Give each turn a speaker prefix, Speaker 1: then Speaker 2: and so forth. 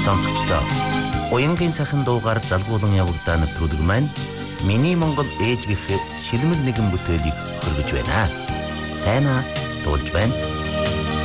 Speaker 1: Сонсогчдоо уянгийн сайхан дуугаар залгуулan явагдаа нэвтрүүлэг маань Миний Монгол ээж гэх шилмэл нэгэн бүтээлийг хөргөж байна. Сайнаа дуулж байна.